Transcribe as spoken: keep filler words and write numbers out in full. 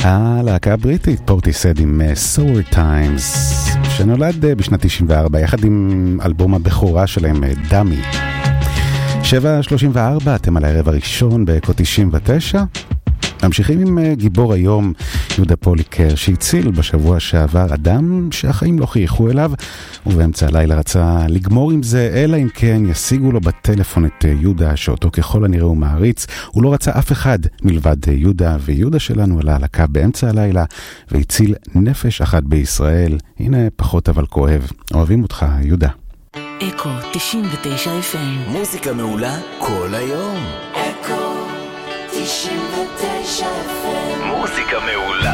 הלהקה הבריטית פורטיסד עם Sour Times, שנולד בשנת תשעים וארבע יחד עם אלבום הבכורה שלהם דאמי. שבע שלושים וארבע, אתם על הערב הראשון באקו תשעים ותשע. ממשיכים עם גיבור היום, יהודה פוליקר, שהציל בשבוע שעבר אדם שהחיים לא חייכו אליו, ובאמצע הלילה רצה לגמור עם זה, אלא אם כן ישיגו לו בטלפון את יהודה, שאותו ככל הנראה הוא מעריץ. הוא לא רצה אף אחד מלבד יהודה, ויהודה שלנו עלה על הקו באמצע הלילה, והציל נפש אחת בישראל. הנה פחות אבל כואב. אוהבים אותך, יהודה. אקו תשעים ותשע אף אם. מוזיקה מעולה כל היום. אקו תשעים ותשע אף אם. מוזיקה מעולה.